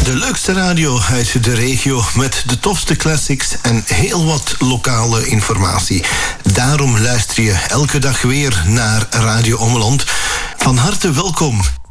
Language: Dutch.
De leukste radio uit de regio met de tofste classics en heel wat lokale informatie. Daarom luister je elke dag weer naar Radio Ommeland. Van harte welkom